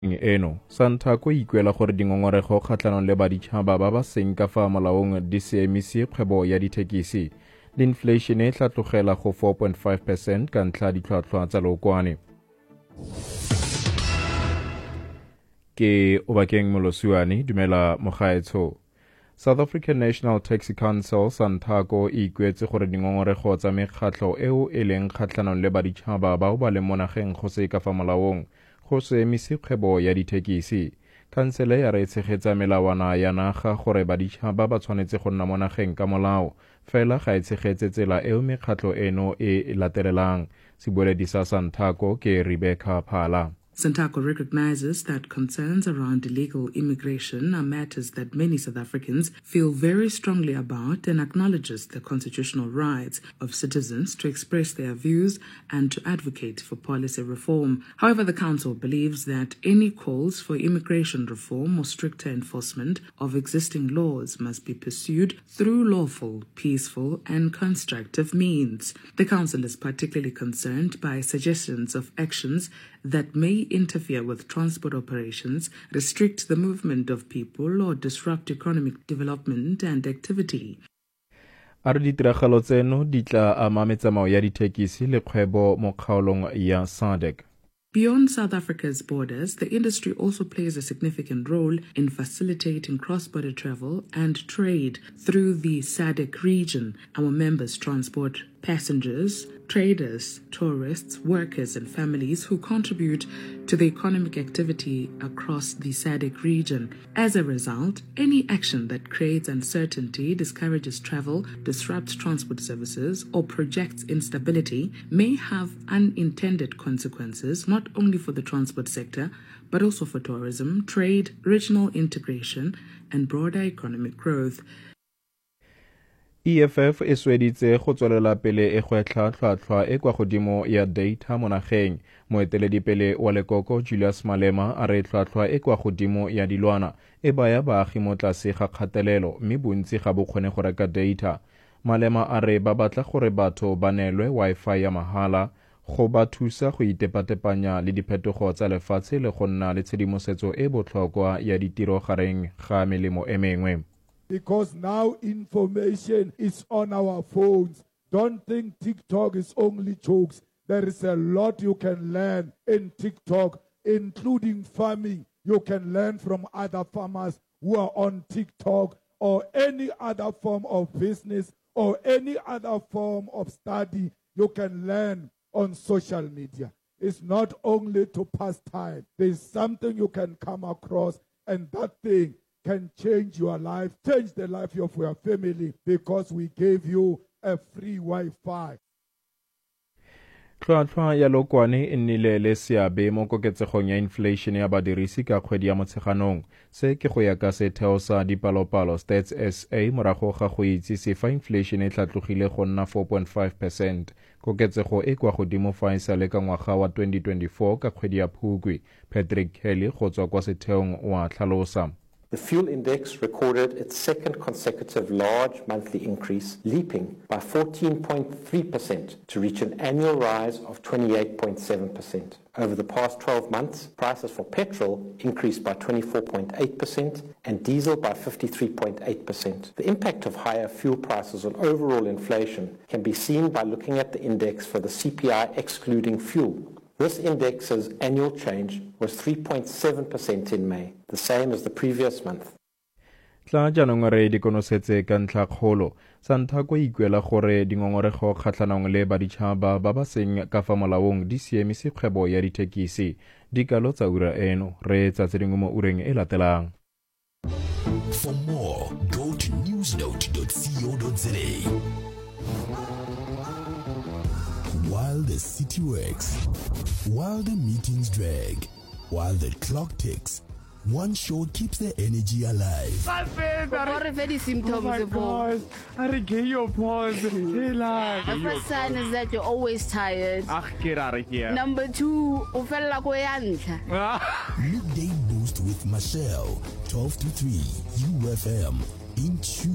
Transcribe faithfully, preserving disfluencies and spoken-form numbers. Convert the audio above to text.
eno Santaco e ikuela gore dingongorego kgatlhanong le baditšhaba ba ba seng ka fa molaong di se emise kgwebo ya dithekisi le infleišene e tla tlogela go four point five percent ka ntlha ditlhwatlhwa tsa lookwane. Ke Obakeng Molosiwane, dumela mogaetsho. South African National Taxi Council Santaco e ikuetse gore dingongorego tsa mekgatlho eo e leng kgatlhanong le baditšhaba bao ba leng mo nageng go se ka fa molaong go se emise kgwebo ya dithekisi. Khansele ya re tshegetsa melawana ya naga gore baditšhaba ba tshwanetse go nna mo nageng ka molao, fela ga e tshegetse tsela eo mekgatlho eno e latelelang. Sebueledi sa Santaco ke Rebecca Phala. Santaco recognizes that concerns around illegal immigration are matters that many South Africans feel very strongly about and acknowledges the constitutional rights of citizens to express their views and to advocate for policy reform. However, the Council believes that any calls for immigration reform or stricter enforcement of existing laws must be pursued through lawful, peaceful, and constructive means. The Council is particularly concerned by suggestions of actions that may interfere with transport operations, restrict the movement of people, or disrupt economic development and activity. A re ditiragalo tseno di tla ama metsamao ya dithekisi le kgwebo mo kgaolong ya S A D C. Beyond South Africa's borders, the industry also plays a significant role in facilitating cross-border travel and trade through the S A D C region. Our members transport passengers, traders, tourists, workers, and families who contribute to the economic activity across the S A D C region. As a result, any action that creates uncertainty, discourages travel, disrupts transport services, or projects instability may have unintended consequences not only for the transport sector, but also for tourism, trade, regional integration, and broader economic growth. E F F e sweditse go tswelela pele e gwetlha tlhwatlhwa e kwa godimo ya data mo nageng. Moeteledipele wa lekoko Julius Malema a re tlhwatlhwa e kwa godimo ya dilwana e baya baagi mo tlase ga kgatelelo mme bontsi ga bo kgone go reka data. Malema a re ba batla gore batho ba neelwe Wi-Fi ya mahala go ba thusa go itepatepanya le diphetogo tsa lefatshe le go nna le tshedimosetso e botlhokwa ya ditiro gareng ga melemo e mengwe. Because now information is on our phones. Don't think TikTok is only jokes. There is a lot you can learn in TikTok, including farming. You can learn from other farmers who are on TikTok, or any other form of business or any other form of study you can learn on social media. It's not only to pass time. There's something you can come across, and that thing can change your life, change the life of your family, because we gave you a free Wi-Fi. Tlhwatlhwa ya lookwane e nnile le seabe mo koketsegong ya inflation ya badirisi ka kgwedi ya Motsheganong. Se ke go ya ka setheo sa dipalopalo Stats S A morago ga go itsise fa inflation e tlhatlogile go nna four point five percent. Koketsego e kwa godimo fa e sale ka ngwaga wa twenty twenty-four ka kgwedi ya Phukwi. Patrick Kelly go tswa kwa setheong wa tlhalosa. The fuel index recorded its second consecutive large monthly increase, leaping by fourteen point three percent to reach an annual rise of twenty-eight point seven percent. Over the past twelve months, prices for petrol increased by twenty-four point eight percent and diesel by fifty-three point eight percent. The impact of higher fuel prices on overall inflation can be seen by looking at the index for the C P I excluding fuel. This index's annual change was three point seven percent in May, the same as the previous month. Tla jaanong re di konosetse ka ntlha kgolo. Santaco e ikuela gore dingongorego kgatlhanong le baditšhaba ba ba seng ka fa molaong di siemise kgwebo ya dithekisi. Dikalo tsa ura eno re tsa tse dingwe mo ureng e latelang. For more, go to newsnote dot co dot za. While the city works, while the meetings drag, while the clock ticks, one show keeps the energy alive. What are the symptoms oh of all? I get your pause. The first sign is that you're always tired. Number two, u fella ko ya ntlha. Midday Boost with Michelle, twelve to three, U F M, in tune.